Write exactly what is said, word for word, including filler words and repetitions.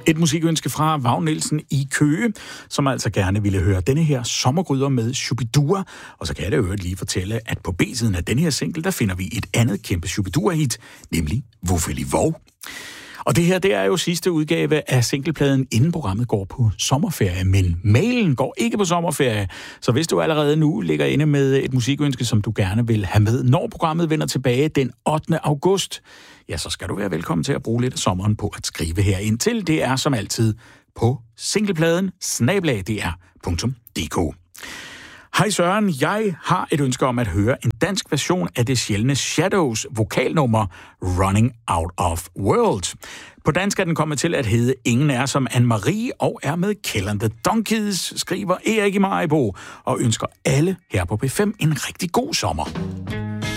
Et musikønske fra Vagn Nielsen i Køge, som altså gerne ville høre denne her sommergryder med Shubidua. Og så kan jeg da jo lige fortælle, at på B-siden af denne her single, der finder vi et andet kæmpe Shubidua-hit, nemlig Vuffeli Vov. Og det her, det er jo sidste udgave af singlepladen, inden programmet går på sommerferie. Men mailen går ikke på sommerferie, så hvis du allerede nu ligger inde med et musikønske, som du gerne vil have med, når programmet vender tilbage den ottende august, ja, så skal du være velkommen til at bruge lidt af sommeren på at skrive her ind til. Det er som altid på singlepladen snabel-a d r punktum d k. Hej Søren, jeg har et ønske om at høre en dansk version af det sjældne Shadows vokalnummer Running Out of World. På dansk er den kommet til at hedde Ingen er som Anne-Marie og er med Kill and the Donkeys, skriver Erik i Maribo og ønsker alle her på P fem en rigtig god sommer.